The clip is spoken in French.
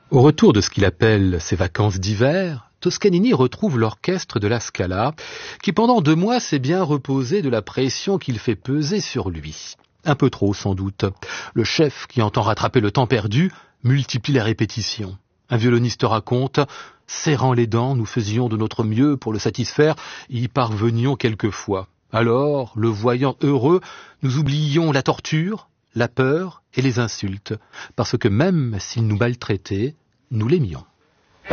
Au retour de ce qu'il appelle ses vacances d'hiver, Toscanini retrouve l'orchestre de la Scala, qui pendant 2 mois s'est bien reposé de la pression qu'il fait peser sur lui. Un peu trop, sans doute. Le chef, qui entend rattraper le temps perdu, multiplie les répétitions. Un violoniste raconte « Serrant les dents, nous faisions de notre mieux pour le satisfaire, et y parvenions quelquefois. Alors, le voyant heureux, nous oublions la torture, la peur et les insultes, parce que même s'il nous maltraitait, nous l'aimions. »